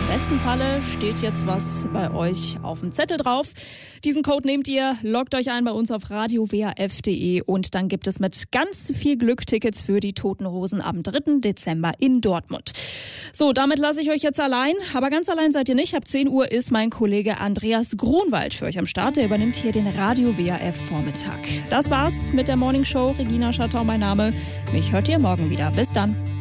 besten Falle steht jetzt was bei euch auf dem Zettel drauf. Diesen Code nehmt ihr, loggt euch ein bei uns auf radiowrf.de und dann gibt es mit ganz viel Glück Tickets für die Toten Hosen am 3. Dezember in Dortmund. So, damit lasse ich euch jetzt allein, aber ganz allein seid ihr nicht. Ab 10 Uhr ist mein Kollege Andreas Grunwald für euch am Start. Der übernimmt hier den Radio WRF Vormittag. Das war's mit der Morning Show. Regina Schartau mein Name. Mich hört ihr morgen wieder. Bis dann.